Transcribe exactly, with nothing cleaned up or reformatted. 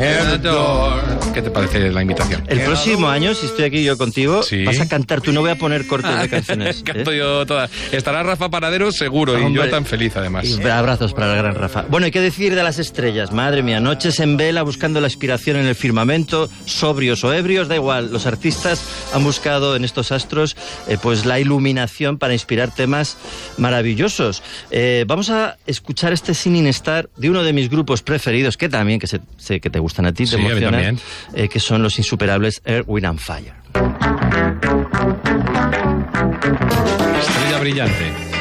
¿Qué te parece la invitación? El próximo año, si estoy aquí yo contigo, sí. vas a cantar tú. No voy a poner cortes de canciones. Canto ¿eh? yo todas. Estará Rafa Panadero seguro. Hombre, y yo tan feliz además. Y abrazos para el gran Rafa. Bueno, hay que decir de las estrellas. Madre mía, noches en vela buscando la inspiración en el firmamento, sobrios o ebrios, da igual. Los artistas han buscado en estos astros eh, pues la iluminación para inspirar temas maravillosos. Eh, vamos a escuchar este Singing Star de uno de mis grupos preferidos, que también que sé, sé que te gustan a ti, te sí, emocionan, eh, que son los insuperables Earth, Wind and Fire. Estrella brillante.